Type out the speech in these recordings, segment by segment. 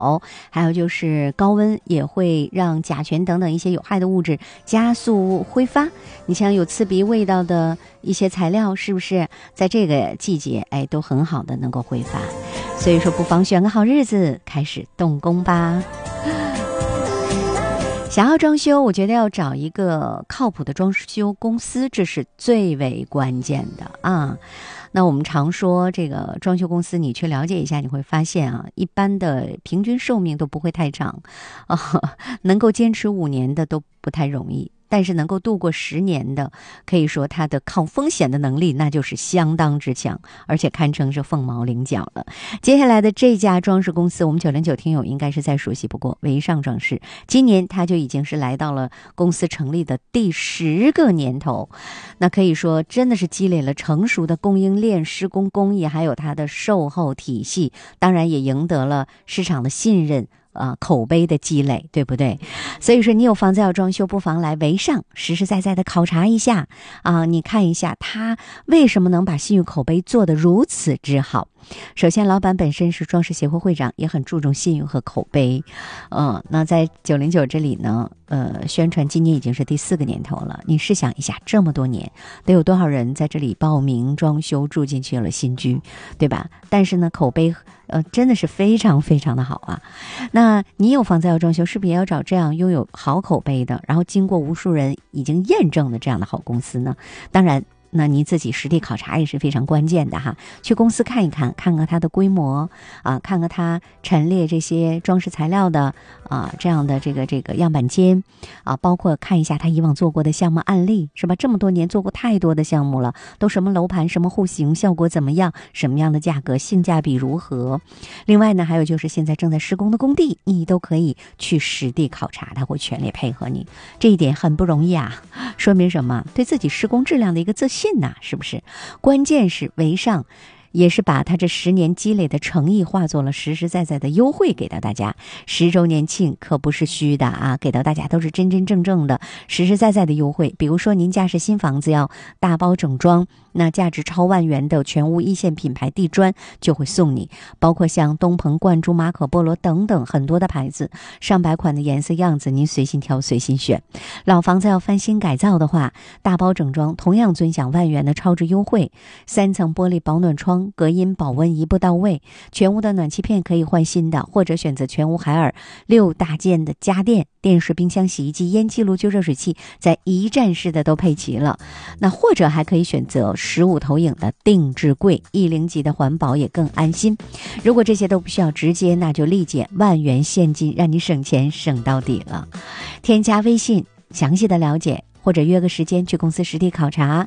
还有就是高温也会让甲醛等等一些有害的物质加速挥发。你像有刺鼻味道的一些材料，是不是在这个季节都很好的能够挥发？所以说不妨选个好日子开始动工吧。想要装修，我觉得要找一个靠谱的装修公司，这是最为关键的啊。那我们常说这个装修公司，你去了解一下，你会发现啊，一般的平均寿命都不会太长啊，能够坚持5年的都不太容易。但是能够度过10年的，可以说它的抗风险的能力那就是相当之强，而且堪称是凤毛麟角了。接下来的这家装饰公司，我们909听友应该是再熟悉不过，维尚装饰。今年它就已经是来到了公司成立的第10个年头，那可以说真的是积累了成熟的供应链、施工工艺，还有它的售后体系，当然也赢得了市场的信任。口碑的积累，对不对？所以说你有房子要装修，不妨来维尚实实在在的考察一下啊，你看一下他为什么能把信誉口碑做得如此之好。首先老板本身是装饰协会会长，也很注重信誉和口碑。那在909这里呢，宣传今年已经是第4个年头了。你试想一下，这么多年得有多少人在这里报名装修住进去了新居，对吧？但是呢，口碑真的是非常非常的好啊。那你有房子要装修，是不是也要找这样拥有好口碑的，然后经过无数人已经验证的这样的好公司呢？当然那你自己实地考察也是非常关键的哈，去公司看一看，看看它的规模啊，看看它陈列这些装饰材料的这样的这个样板间啊，包括看一下它以往做过的项目案例，是吧？这么多年做过太多的项目了，都什么楼盘、什么户型，效果怎么样，什么样的价格，性价比如何？另外呢，还有就是现在正在施工的工地，你都可以去实地考察，它会全力配合你，这一点很不容易啊。说明什么？对自己施工质量的一个自信呐，是不是？关键是维尚也是把他这10年积累的诚意化作了实实在在的优惠给到大家。10周年庆可不是虚的啊，给到大家都是真真正正的实实在在的优惠。比如说您家是新房子要大包整装，那价值超万元的全屋一线品牌地砖就会送你，包括像东鹏、冠珠、马可波罗等等很多的牌子，上百款的颜色样子您随心挑随心选。老房子要翻新改造的话，大包整装同样尊享万元的超值优惠，3层玻璃保暖窗，隔音保温一步到位，全屋的暖气片可以换新的，或者选择全屋海尔6大件的家电，电视、冰箱、洗衣机、烟气炉、旧热水器在一站式的都配齐了。那或者还可以选择15投影的定制柜，10级的环保也更安心。如果这些都不需要直接，那就立减万元现金，让你省钱省到底了。添加微信详细的了解，或者约个时间去公司实地考察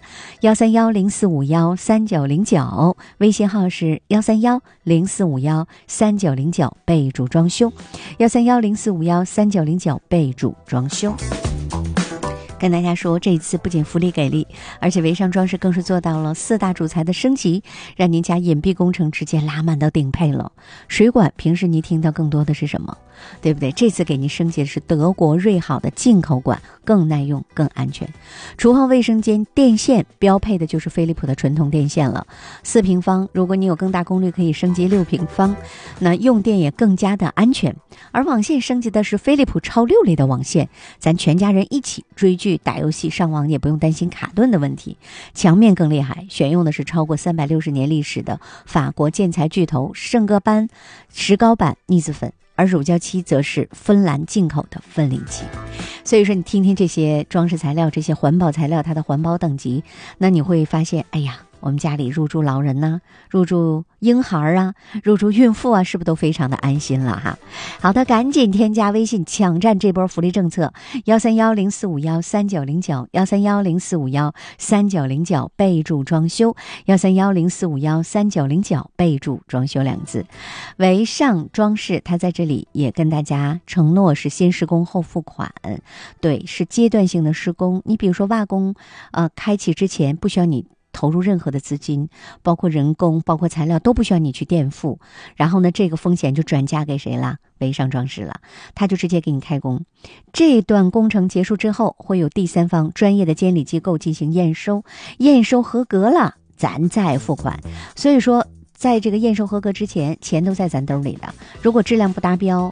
，13104513909，微信号是13104513909，备注装修，13104513909，备注装修。跟大家说，这一次不仅福利给力，而且维尚装饰更是做到了4大主材的升级，让您家隐蔽工程直接拉满到顶配了。水管平时您听到更多的是什么，对不对？这次给您升级的是德国瑞好的进口管，更耐用更安全。厨房卫生间电线标配的就是飞利浦的纯铜电线了，4平方，如果你有更大功率可以升级6平方，那用电也更加的安全。而网线升级的是飞利浦超6类的网线，咱全家人一起追剧打游戏上网也不用担心卡顿的问题。墙面更厉害，选用的是超过360年历史的法国建材巨头圣歌班石膏板腻子粉，而乳胶漆则是芬兰进口的分离漆。所以说你听听这些装饰材料，这些环保材料它的环保等级，那你会发现，哎呀，我们家里入住老人呐，入住婴孩啊，入住孕妇啊，是不是都非常的安心了哈？好的，赶紧添加微信抢占这波福利政策，13104513909，13104513909，备注装修，13104513909，备注装修2字。维尚装饰它在这里也跟大家承诺是先施工后付款，对，是阶段性的施工。你比如说瓦工开启之前不需要你投入任何的资金，包括人工包括材料都不需要你去垫付，然后呢这个风险就转嫁给谁了？维尚装饰了，他就直接给你开工。这段工程结束之后，会有第三方专业的监理机构进行验收，验收合格了咱再付款。所以说在这个验收合格之前，钱都在咱兜里的。如果质量不达标，